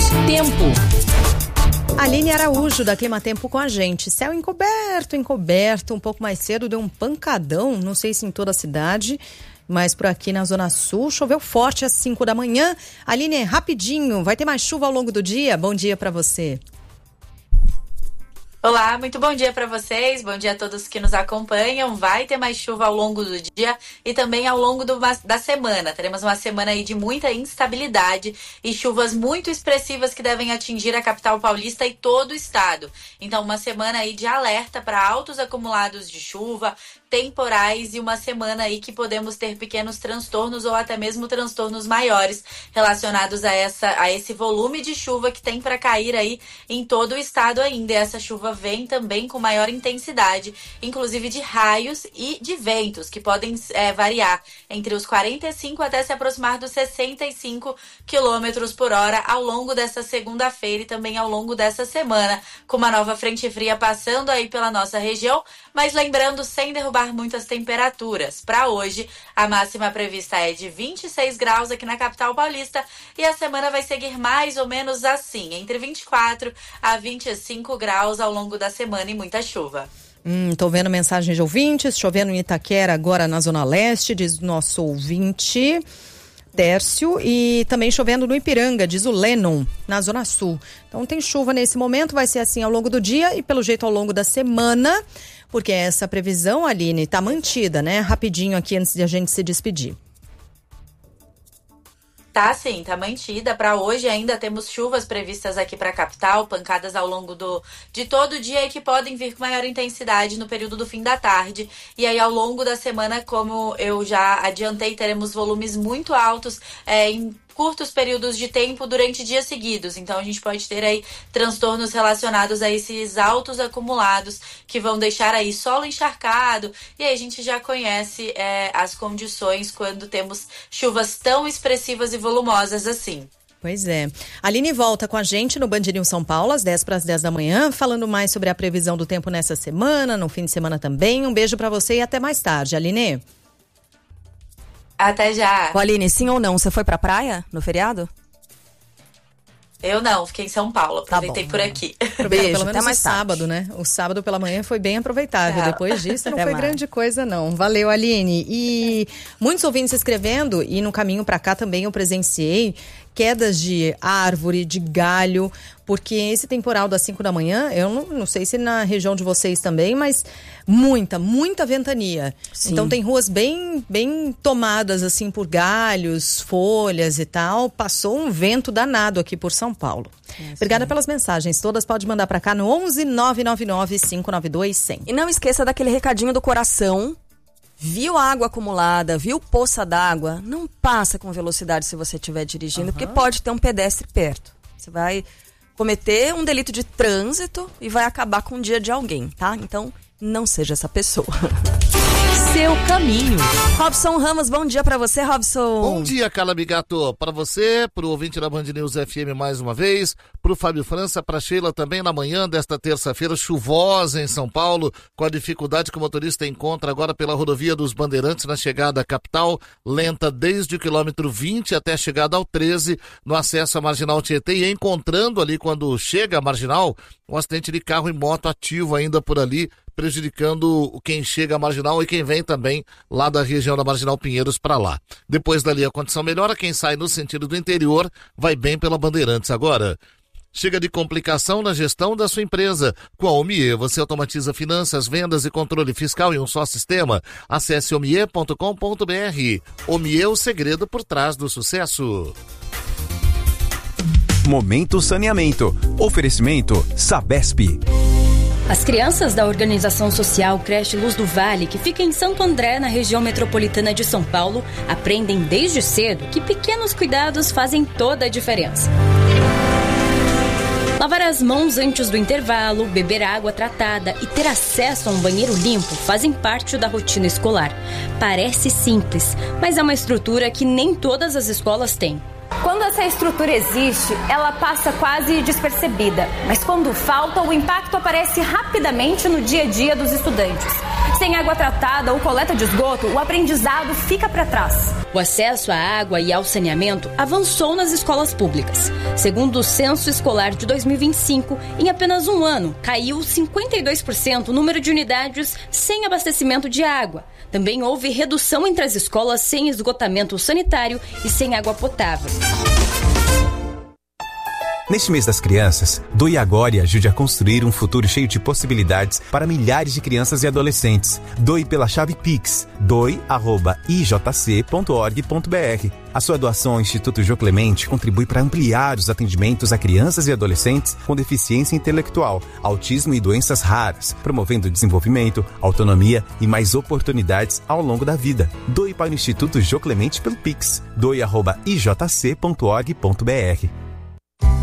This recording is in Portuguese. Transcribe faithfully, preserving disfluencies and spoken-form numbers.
Tempo. Aline Araújo, da Clima Tempo, com a gente. Céu encoberto, encoberto. Um pouco mais cedo deu um pancadão, não sei se em toda a cidade, mas por aqui na Zona Sul choveu forte às cinco da manhã. Aline, rapidinho, vai ter mais chuva ao longo do dia? Bom dia para você. Olá, muito bom dia para vocês, bom dia a todos que nos acompanham. Vai ter mais chuva ao longo do dia e também ao longo do, da semana. Teremos uma semana aí de muita instabilidade e chuvas muito expressivas que devem atingir a capital paulista e todo o estado. Então, uma semana aí de alerta para altos acumulados de chuva, temporais e uma semana aí que podemos ter pequenos transtornos ou até mesmo transtornos maiores relacionados a, essa, a esse volume de chuva que tem para cair aí em todo o estado ainda. E essa chuva vem também com maior intensidade, inclusive de raios e de ventos, que podem é, variar entre os quarenta e cinco até se aproximar dos sessenta e cinco quilômetros por hora ao longo dessa segunda-feira e também ao longo dessa semana, com uma nova frente fria passando aí pela nossa região, mas lembrando, sem derrubar muitas temperaturas. Para hoje, a máxima prevista é de vinte e seis graus aqui na capital paulista e a semana vai seguir mais ou menos assim, entre vinte e quatro a vinte e cinco graus ao longo da semana e muita chuva. Hum, tô vendo mensagem de ouvintes, chovendo em Itaquera agora na Zona Leste, diz nosso ouvinte Tércio, e também chovendo no Ipiranga, diz o Lennon, na Zona Sul. Então tem chuva nesse momento, vai ser assim ao longo do dia e pelo jeito ao longo da semana, porque essa previsão, Aline, tá mantida, né? Rapidinho aqui antes de a gente se despedir. Tá sim, tá mantida. Para hoje ainda temos chuvas previstas aqui para a capital, pancadas ao longo do, de todo o dia e que podem vir com maior intensidade no período do fim da tarde. E aí ao longo da semana, como eu já adiantei, teremos volumes muito altos é, em curtos períodos de tempo durante dias seguidos. Então a gente pode ter aí transtornos relacionados a esses altos acumulados que vão deixar aí solo encharcado, e aí a gente já conhece é, as condições quando temos chuvas tão expressivas e volumosas assim. Pois é. A Aline volta com a gente no Band News São Paulo às dez para as dez da manhã, falando mais sobre a previsão do tempo nessa semana, no fim de semana também. Um beijo para você e até mais tarde, Aline. Até já. Ô, Aline, sim ou não, você foi pra praia no feriado? Eu não, fiquei em São Paulo, aproveitei tá por aqui. Beijo, pelo menos até mais o sábado, né? O sábado pela manhã foi bem aproveitável. Tá. Depois disso não até foi mais. Grande coisa, não. Valeu, Aline. E muitos ouvintes escrevendo, e no caminho pra cá também eu presenciei quedas de árvore, de galho, porque esse temporal das cinco da manhã, eu não, não sei se na região de vocês também, mas muita, muita ventania. Sim. Então tem ruas bem, bem tomadas assim por galhos, folhas e tal. Passou um vento danado aqui por São Paulo. É, obrigada pelas mensagens. Todas pode mandar para cá no onze nove nove nove cinco nove dois cem. E não esqueça daquele recadinho do coração. Viu água acumulada, viu poça d'água, não passa com velocidade se você estiver dirigindo, uhum. porque pode ter um pedestre perto. Você vai cometer um delito de trânsito e vai acabar com o dia de alguém, tá? Então, não seja essa pessoa. Seu caminho. Robson Ramos, bom dia pra você, Robson. Bom dia, Calabigato. Pra você, pro ouvinte da Band News F M mais uma vez, pro Fábio França, pra Sheila também na manhã desta terça-feira, chuvosa em São Paulo, com a dificuldade que o motorista encontra agora pela rodovia dos Bandeirantes na chegada à capital, lenta desde o quilômetro vinte até a chegada ao treze, no acesso à Marginal Tietê, e encontrando ali, quando chega a Marginal, um acidente de carro e moto ativo ainda por ali, prejudicando quem chega à Marginal e quem vem também lá da região da Marginal Pinheiros para lá. Depois dali a condição melhora, quem sai no sentido do interior vai bem pela Bandeirantes agora. Chega de complicação na gestão da sua empresa. Com a Omie, você automatiza finanças, vendas e controle fiscal em um só sistema. Acesse omie ponto com ponto br. Omie, o segredo por trás do sucesso. Momento Saneamento. Oferecimento Sabesp. As crianças da organização social Creche Luz do Vale, que fica em Santo André, na região metropolitana de São Paulo, aprendem desde cedo que pequenos cuidados fazem toda a diferença. Lavar as mãos antes do intervalo, beber água tratada e ter acesso a um banheiro limpo fazem parte da rotina escolar. Parece simples, mas é uma estrutura que nem todas as escolas têm. Quando essa estrutura existe, ela passa quase despercebida, mas quando falta, o impacto aparece rapidamente no dia a dia dos estudantes. Sem água tratada ou coleta de esgoto, o aprendizado fica para trás. O acesso à água e ao saneamento avançou nas escolas públicas. Segundo o Censo Escolar de dois mil e vinte e cinco, em apenas um ano, caiu cinquenta e dois por cento o número de unidades sem abastecimento de água. Também houve redução entre as escolas sem esgotamento sanitário e sem água potável. Neste mês das crianças, doe agora e ajude a construir um futuro cheio de possibilidades para milhares de crianças e adolescentes. Doe pela chave Pix, doe arroba i j c ponto org ponto b r. A sua doação ao Instituto Jô Clemente contribui para ampliar os atendimentos a crianças e adolescentes com deficiência intelectual, autismo e doenças raras, promovendo desenvolvimento, autonomia e mais oportunidades ao longo da vida. Doe para o Instituto Jô Clemente pelo Pix, doe arroba i j c ponto org ponto b r.